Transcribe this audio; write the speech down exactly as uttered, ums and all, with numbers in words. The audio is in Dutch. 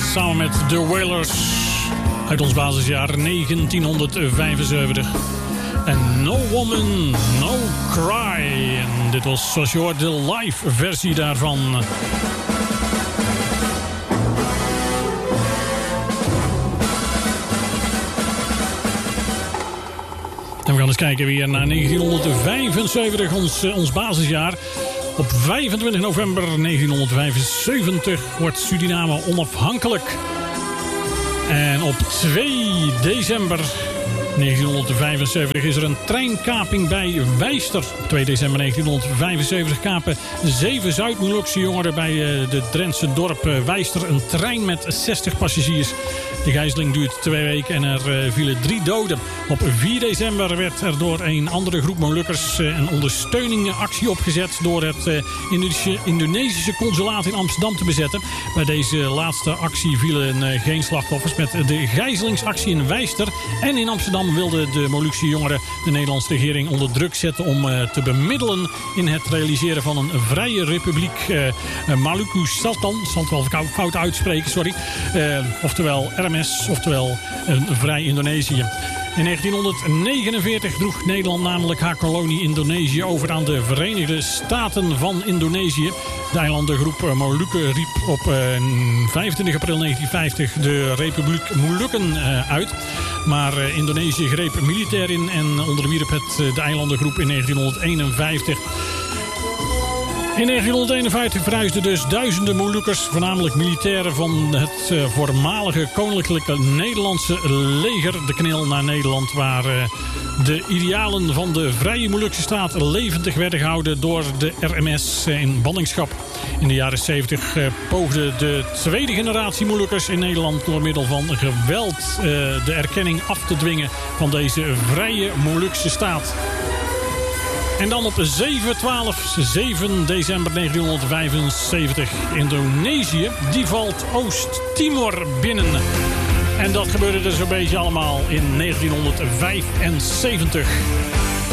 samen met The Wailers uit ons basisjaar negentienhonderdvijfenzeventig. En No Woman, No Cry. En dit was, zoals je hoort, de live versie daarvan. En we gaan eens kijken weer naar negentienhonderdvijfenzeventig, ons, ons basisjaar. Op vijfentwintig november negentienhonderdvijfenzeventig wordt Suriname onafhankelijk. En op twee december negentienhonderdvijfenzeventig is er een treinkaping bij Wijster. Op twee december negentienhonderdvijfenzeventig kapen zeven Zuid-Molukse jongeren bij de Drentse dorp Wijster een trein met zestig passagiers. De gijzeling duurt twee weken en er vielen drie doden. Op vier december werd er door een andere groep Molukkers een ondersteuningactie opgezet door het Indonesische consulaat in Amsterdam te bezetten. Bij deze laatste actie vielen geen slachtoffers. Met de gijzelingsactie in Wijster en in Amsterdam wilden de Molukse jongeren de Nederlandse regering onder druk zetten om te bemiddelen in het realiseren van een vrije republiek. Uh, Maluku Selatan, ik zal het wel fout uitspreken, sorry. Uh, oftewel R M S, oftewel een vrij Indonesië. In negentienhonderdnegenenveertig droeg Nederland namelijk haar kolonie Indonesië over aan de Verenigde Staten van Indonesië. De eilandengroep Molukken riep op vijfentwintig april negentienhonderdvijftig de Republiek Molukken uit. Maar Indonesië greep militair in en onderwierp het de eilandengroep in negentienhonderdeenenvijftig. In negentienhonderdeenenvijftig verhuisden dus duizenden Molukkers, voornamelijk militairen van het uh, voormalige koninklijke Nederlandse leger, de K N I L, naar Nederland, waar uh, de idealen van de vrije Molukse staat levendig werden gehouden door de R M S in ballingschap. In de jaren zeventig uh, poogde de tweede generatie Molukkers in Nederland door middel van geweld uh, de erkenning af te dwingen van deze vrije Molukse staat. En dan op zeven twaalf, zeven december negentienhonderdvijfenzeventig. Indonesië, die valt Oost-Timor binnen. En dat gebeurde dus een beetje allemaal in negentienhonderdvijfenzeventig.